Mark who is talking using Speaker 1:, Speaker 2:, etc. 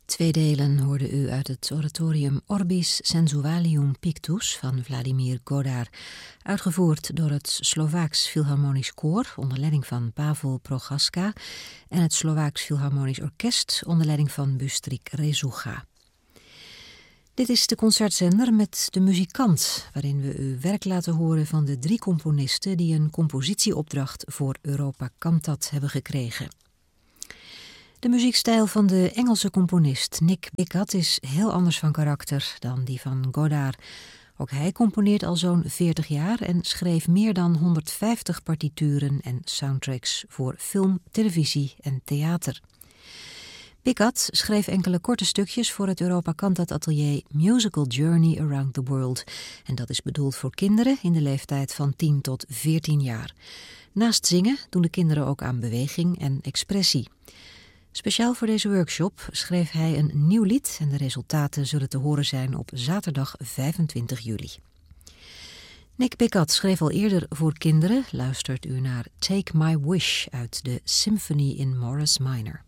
Speaker 1: Twee delen hoorde u uit het oratorium Orbis Sensualium Pictus van Vladimir Godard, uitgevoerd door het Slovaaks Philharmonisch Koor onder leiding van Pavel Prochaska en het Slovaaks Philharmonisch Orkest onder leiding van Bustrik Rezucha. Dit is de concertzender met De Muzikant, waarin we u werk laten horen van de 3 componisten die een compositieopdracht voor Europa Cantat hebben gekregen. De muziekstijl van de Engelse componist Nick Bickett is heel anders van karakter dan die van Godard. Ook hij componeert al zo'n 40 jaar en schreef meer dan 150 partituren en soundtracks voor film, televisie en theater. Bickett schreef enkele korte stukjes voor het Europa Cantat Atelier Musical Journey Around the World. En dat is bedoeld voor kinderen in de leeftijd van 10 tot 14 jaar. Naast zingen doen de kinderen ook aan beweging en expressie. Speciaal voor deze workshop schreef hij een nieuw lied en de resultaten zullen te horen zijn op zaterdag 25 juli. Nick Bickett schreef al eerder voor kinderen. Luistert u naar Take My Wish uit de Symphony in Morris Minor.